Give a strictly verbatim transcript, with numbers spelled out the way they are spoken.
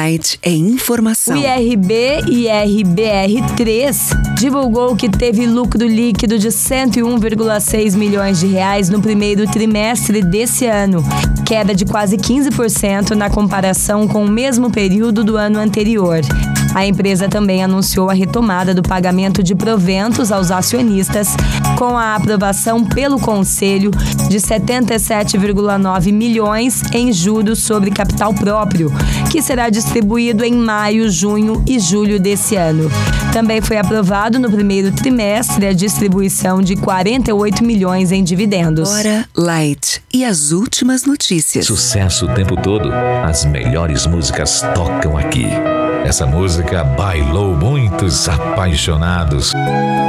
Light é informação. O I R B I R B R três divulgou que teve lucro líquido de cento e um vírgula seis milhões de reais no primeiro trimestre desse ano, queda de quase quinze por cento na comparação com o mesmo período do ano anterior. A empresa também anunciou a retomada do pagamento de proventos aos acionistas, com a aprovação pelo Conselho de setenta e sete vírgula nove milhões em juros sobre capital próprio, que será distribuído em maio, junho e julho desse ano. Também foi aprovado no primeiro trimestre a distribuição de quarenta e oito milhões em dividendos. Hora Light e as últimas notícias. Sucesso o tempo todo. As melhores músicas tocam aqui. Essa música bailou muitos apaixonados.